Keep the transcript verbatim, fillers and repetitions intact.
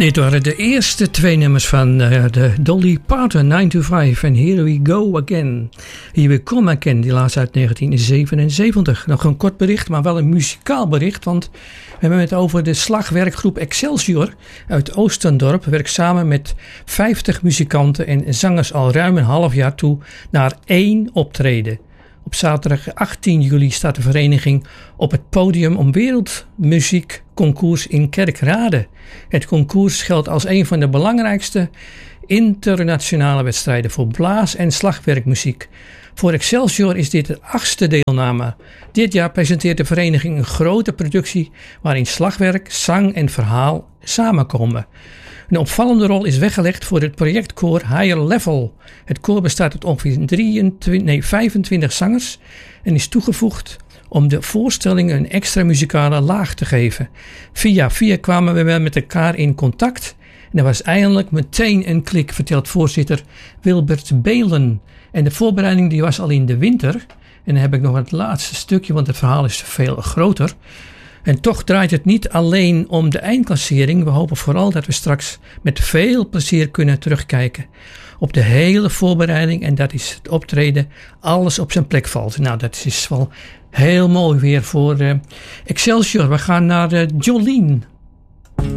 Dit waren de eerste twee nummers van uh, de Dolly Parton, nine to five. En Here We Go Again. Here We Come Again, die laatste uit negentien zevenenzeventig. Nog een kort bericht, maar wel een muzikaal bericht. Want we hebben het over de slagwerkgroep Excelsior uit Oostendorp. Werkt samen met vijftig muzikanten en zangers al ruim een half jaar toe naar één optreden. Op zaterdag achttien juli staat de vereniging op het podium om wereldmuziekconcours in Kerkrade. Het concours geldt als een van de belangrijkste internationale wedstrijden voor blaas- en slagwerkmuziek. Voor Excelsior is dit de achtste deelname. Dit jaar presenteert de vereniging een grote productie waarin slagwerk, zang en verhaal samenkomen. Een opvallende rol is weggelegd voor het projectkoor Higher Level. Het koor bestaat uit ongeveer drieëntwintig, nee, vijfentwintig zangers en is toegevoegd om de voorstellingen een extra muzikale laag te geven. Via via kwamen we met elkaar in contact en er was eindelijk meteen een klik, vertelt voorzitter Wilbert Beelen. En de voorbereiding die was al in de winter. En dan heb ik nog het laatste stukje, want het verhaal is veel groter. En toch draait het niet alleen om de eindklassering. We hopen vooral dat we straks met veel plezier kunnen terugkijken op de hele voorbereiding. En dat is het optreden, alles op zijn plek valt. Nou, dat is wel heel mooi weer voor uh, Excelsior. We gaan naar uh, Jolien.